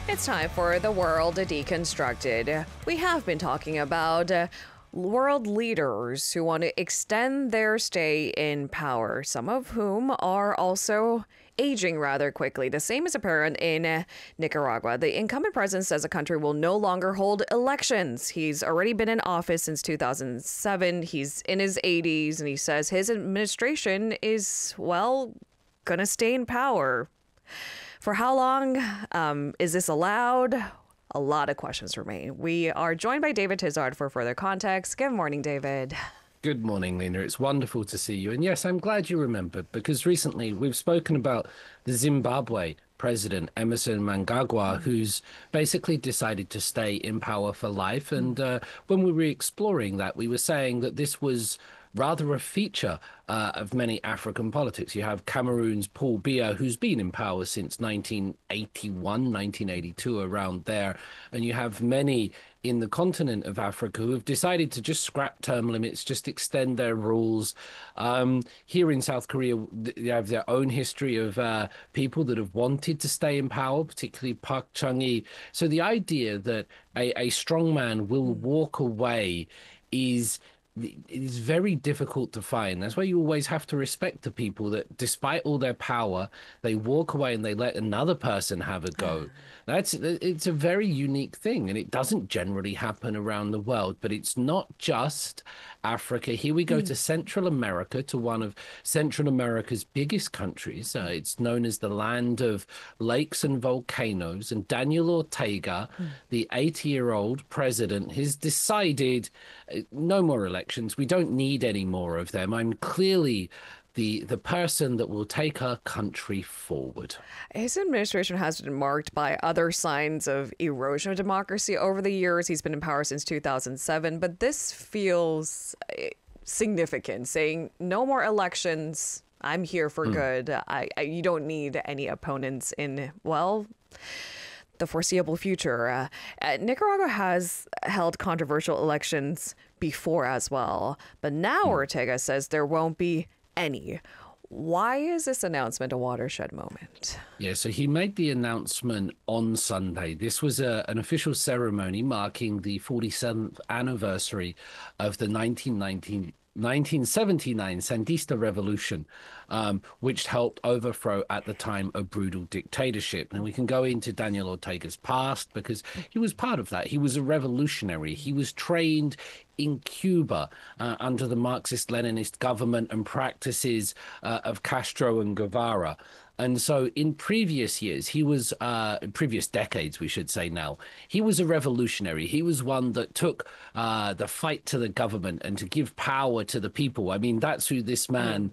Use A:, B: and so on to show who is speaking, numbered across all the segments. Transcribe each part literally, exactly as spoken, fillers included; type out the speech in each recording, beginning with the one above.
A: It's time for The World Deconstructed. We have been talking about uh, world leaders who want to extend their stay in power, some of whom are also aging rather quickly. The same is apparent in uh, Nicaragua. The incumbent president says the country will no longer hold elections. He's already been in office since two thousand seven. He's in his eighties, and he says his administration is, well, gonna stay in power. For how long? Um, is this allowed? A lot of questions remain. We are joined by David Tizard for further context. Good morning, David.
B: Good morning, Lena. It's wonderful to see you. And yes, I'm glad you remembered, because recently we've spoken about the Zimbabwe president, Emerson Mnangagwa, who's basically decided to stay in power for life. And uh, when we were exploring that, we were saying that this was rather a feature uh, of many African politics. You have Cameroon's Paul Biya, who's been in power since nineteen eighty-one, nineteen eighty-two, around there. And you have many in the continent of Africa who have decided to just scrap term limits, just extend their rules. Um, here in South Korea, they have their own history of uh, people that have wanted to stay in power, particularly Park Chung-hee. So the idea that a, a strong man will walk away is it is very difficult to find. That's why you always have to respect the people that, despite all their power, they walk away and they let another person have a go. That's it's a very unique thing, and it doesn't generally happen around the world. But it's not just Africa. Here we go mm. to Central America, to one of Central America's biggest countries. Uh, it's known as the land of lakes and volcanoes. And Daniel Ortega, mm. the eighty-year-old president, has decided uh, no more elections. We don't need any more of them. I'm clearly the the person that will take our country forward.
A: His administration has been marked by other signs of erosion of democracy over the years. He's been in power since two thousand seven, but this feels significant, saying no more elections. I'm here for mm. good. I, I you don't need any opponents in, well, the foreseeable future. Uh, uh, Nicaragua has held controversial elections before as well, but now mm. Ortega says there won't be any. Why is this announcement a watershed moment?
B: Yeah, so he made the announcement on Sunday. This was a, an official ceremony marking the forty-seventh anniversary of the nineteen seventy-nine Sandinista Revolution, um, which helped overthrow, at the time, a brutal dictatorship. And we can go into Daniel Ortega's past, because he was part of that. He was a revolutionary. He was trained in Cuba uh, under the Marxist-Leninist government and practices uh, of Castro and Guevara. And so in previous years, he was, uh, previous decades, we should say now, he was a revolutionary. He was one that took uh, the fight to the government and to give power to the people. I mean, that's who this man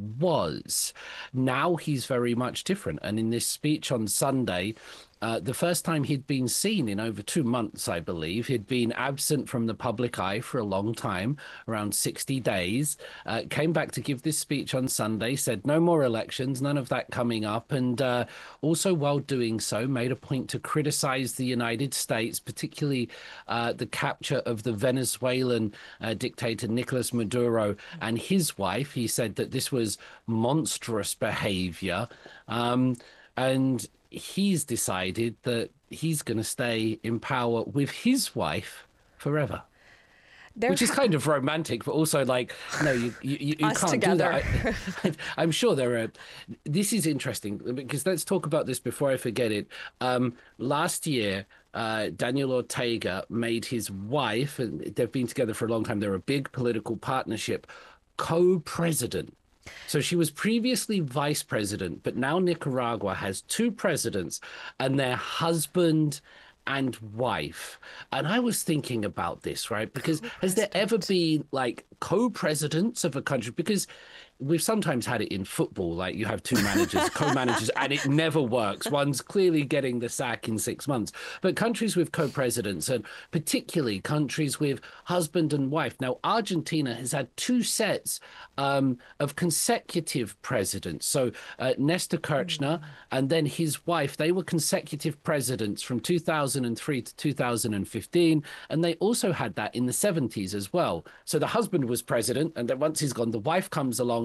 B: was. Now he's very much different. And in this speech on Sunday, Uh, the first time he'd been seen in over two months, I believe. He'd been absent from the public eye for a long time, around sixty days, uh, came back to give this speech on Sunday, said no more elections, none of that coming up, and uh, also, while doing so, made a point to criticize the United States, particularly uh, the capture of the Venezuelan uh, dictator Nicolas Maduro and his wife. He said that this was monstrous behavior, um, and he's decided that he's going to stay in power with his wife forever. There, Which is kind of romantic, but also like, no, you you, you can't
A: together.
B: do that. I, I'm sure there are. This is interesting, because let's talk about this before I forget it. Um, last year, uh, Daniel Ortega made his wife, and they've been together for a long time, they're a big political partnership, co-president. So she was previously vice president, but now Nicaragua has two presidents and their husband and wife. And I was thinking about this, right? Because has there ever been like co-presidents of a country? Because we've sometimes had it in football, like you have two managers, co-managers, and it never works. One's clearly getting the sack in six months. But countries with co-presidents, and particularly countries with husband and wife. Now, Argentina has had two sets um, of consecutive presidents. So uh, Nestor Kirchner and then his wife, they were consecutive presidents from two thousand three to two thousand fifteen. And they also had that in the seventies as well. So the husband was president, and then once he's gone, the wife comes along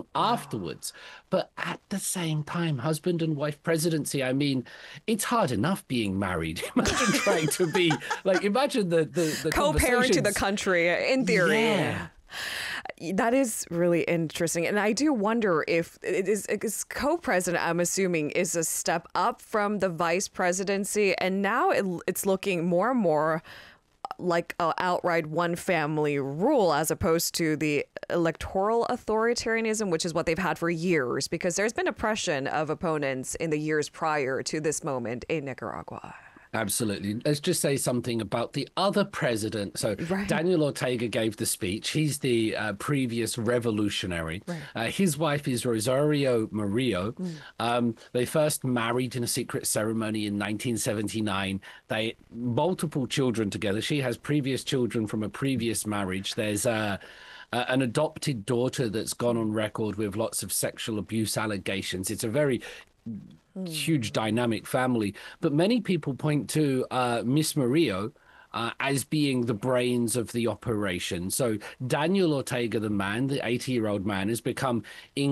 B: long afterwards. But at the same time, husband and wife presidency, I mean, it's hard enough being married. Imagine trying to be like, imagine the, the, the
A: co-parenting the country in theory.
B: Yeah.
A: That is really interesting. And I do wonder if it is, is co-president, I'm assuming, is a step up from the vice presidency. And now it, it's looking more and more like an outright one family rule as opposed to the electoral authoritarianism, which is what they've had for years, because there's been oppression of opponents in the years prior to this moment in Nicaragua.
B: Absolutely. Let's just say something about the other president. So right. Daniel Ortega gave the speech. He's the uh, previous revolutionary. Right. Uh, his wife is Rosario Murillo. Mm. Um, they first married in a secret ceremony in nineteen seventy-nine. They multiple children together. She has previous children from a previous marriage. There's uh, uh, an adopted daughter that's gone on record with lots of sexual abuse allegations. It's a very huge dynamic family, but many people point to uh, Miss Murillo uh, as being the brains of the operation. So Daniel Ortega, the man, the eighty-year-old man, has become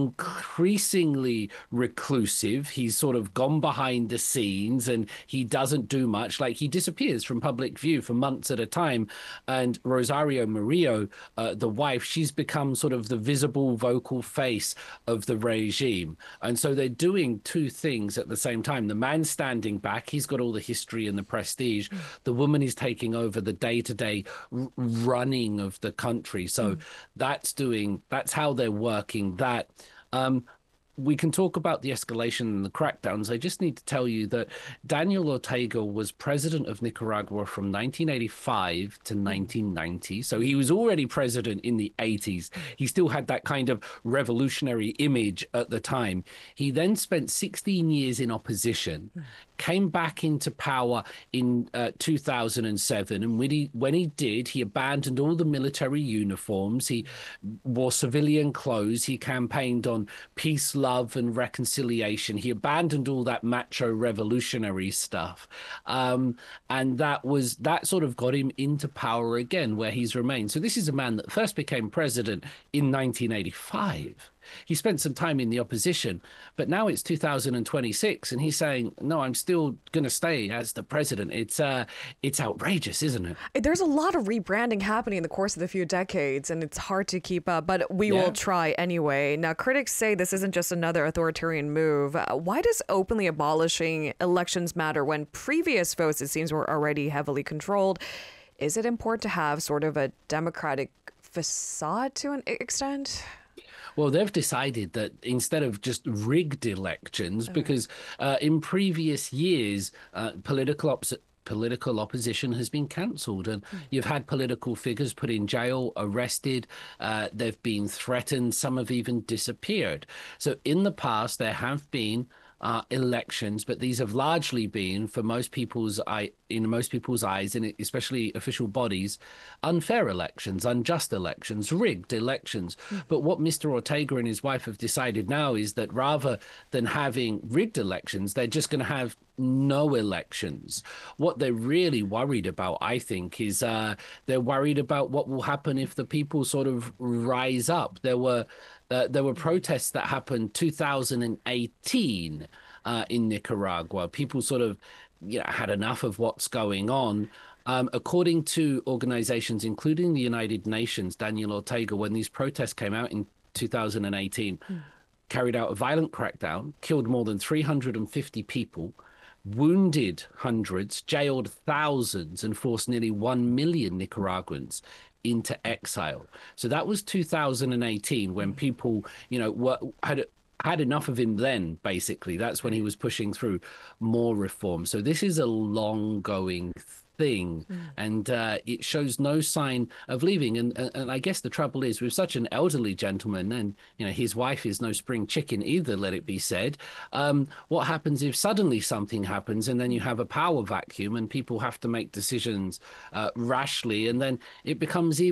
B: increasingly reclusive. He's sort of gone behind the scenes and he doesn't do much. Like, he disappears from public view for months at a time. And Rosario Murillo, uh, the wife, she's become sort of the visible vocal face of the regime. And so they're doing two things at the same time. The man's standing back. He's got all the history and the prestige. The woman is taking over the day-to-day running of the country. So mm. that's doing, that's how they're working that. Um, we can talk about the escalation and the crackdowns. I just need to tell you that Daniel Ortega was president of Nicaragua from nineteen eighty-five to nineteen ninety. So he was already president in the eighties. He still had that kind of revolutionary image at the time. He then spent sixteen years in opposition, came back into power in uh, two thousand seven. And when he, when he did, he abandoned all the military uniforms. He wore civilian clothes. He campaigned on peace, love, and reconciliation. He abandoned all that macho revolutionary stuff. Um, and that was that sort of got him into power again, where he's remained. So this is a man that first became president in nineteen eighty-five. He spent some time in the opposition, but now it's two thousand twenty-six and he's saying, no, I'm still going to stay as the president. It's uh, it's outrageous, isn't it?
A: There's a lot of rebranding happening in the course of the few decades, and it's hard to keep up, but we yeah. will try anyway. Now, critics say this isn't just another authoritarian move. Uh, why does openly abolishing elections matter when previous votes, it seems, were already heavily controlled? Is it important to have sort of a democratic facade to an extent?
B: Well, they've decided that instead of just rigged elections, okay. because uh, in previous years, uh, political ops political opposition has been cancelled, and mm. you've had political figures put in jail, arrested, uh, they've been threatened, some have even disappeared. So in the past, there have been Uh, elections, but these have largely been, for most people's eye, in most people's eyes, and especially official bodies, unfair elections, unjust elections, rigged elections. Mm. But what Mister Ortega and his wife have decided now is that rather than having rigged elections, they're just going to have no elections. What they're really worried about, I think, is uh, they're worried about what will happen if the people sort of rise up. There were Uh, there were protests that happened two thousand eighteen uh, in Nicaragua. People sort of, you know, had enough of what's going on. Um, according to organizations, including the United Nations, Daniel Ortega, when these protests came out in two thousand eighteen, mm. carried out a violent crackdown, killed more than three hundred fifty people, wounded hundreds, jailed thousands, and forced nearly one million Nicaraguans into exile. So that was two thousand eighteen, when people, you know, were, had had enough of him then, basically. That's when he was pushing through more reform. So this is a long going thing, mm. and uh, it shows no sign of leaving. And, and and I guess the trouble is, with such an elderly gentleman, and you know his wife is no spring chicken either, let it be said. Um, what happens if suddenly something happens, and then you have a power vacuum, and people have to make decisions uh, rashly, and then it becomes even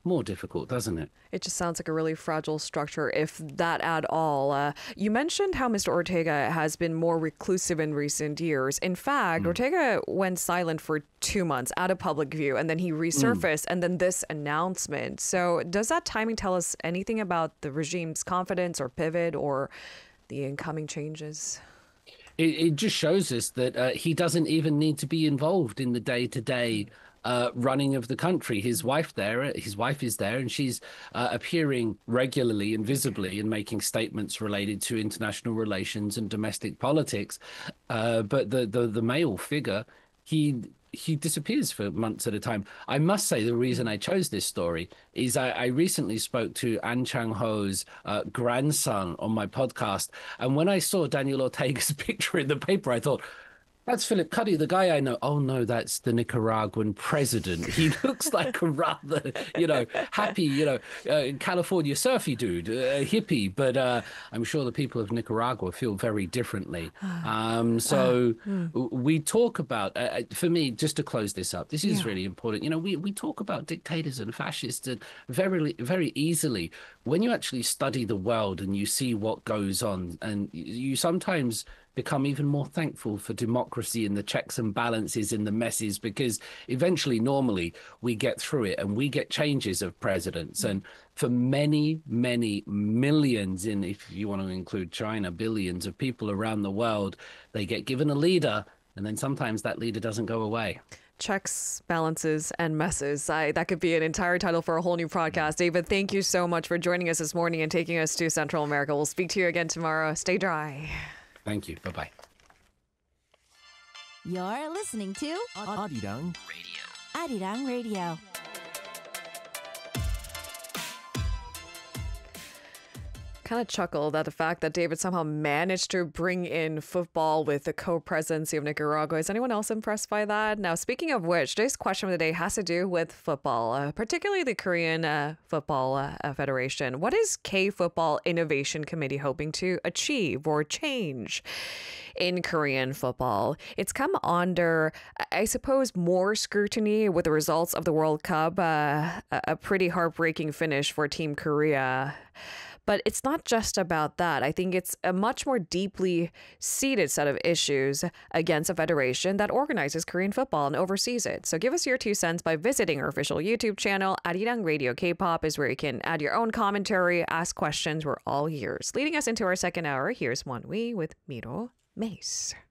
B: more difficult, doesn't it?
A: It just sounds like a really fragile structure, if that at all. Uh, you mentioned how Mister Ortega has been more reclusive in recent years. In fact, mm. Ortega went silent for two months out of public view, and then he resurfaced, mm. and then this announcement. So does that timing tell us anything about the regime's confidence or pivot or the incoming changes?
B: It, it just shows us that uh, he doesn't even need to be involved in the day-to-day Uh, running of the country. His wife there, his wife is there, and she's uh, appearing regularly and visibly and making statements related to international relations and domestic politics. Uh, but the, the the male figure, he he disappears for months at a time. I must say the reason I chose this story is I, I recently spoke to An Chang-ho's uh, grandson on my podcast, and when I saw Daniel Ortega's picture in the paper, I thought, that's Philip Cuddy, the guy I know. Oh, no, that's the Nicaraguan president. He looks like a rather, you know, happy, you know, uh, California surfy dude, a hippie. But uh, I'm sure the people of Nicaragua feel very differently. Um, so we talk about, uh, for me, just to close this up, this is yeah. really important. You know, we, we talk about dictators and fascists and very, very easily. When you actually study the world and you see what goes on, and you sometimes become even more thankful for democracy and the checks and balances and the messes, because eventually, normally, we get through it and we get changes of presidents. And for many, many millions, in if you want to include China, billions of people around the world, they get given a leader, and then sometimes that leader doesn't go away.
A: Checks, balances, and messes. I, that could be an entire title for a whole new podcast. David, thank you so much for joining us this morning and taking us to Central America. We'll speak to you again tomorrow. Stay dry.
B: Thank you. Bye-bye.
C: You're listening to
D: Arirang Radio.
C: Arirang Radio.
A: Kind of chuckled at the fact that David somehow managed to bring in football with the co-presidency of Nicaragua. Is anyone else impressed by that? Now, speaking of which, today's question of the day has to do with football, uh, particularly the Korean uh, Football uh, Federation. What is K-Football Innovation Committee hoping to achieve or change in Korean football? It's come under, I suppose, more scrutiny with the results of the World Cup, uh, a pretty heartbreaking finish for Team Korea. But it's not just about that. I think it's a much more deeply seated set of issues against a federation that organizes Korean football and oversees it. So give us your two cents by visiting our official YouTube channel. Arirang Radio K-pop is where you can add your own commentary, ask questions. We're all ears. Leading us into our second hour, here's Won We with Miro Mace.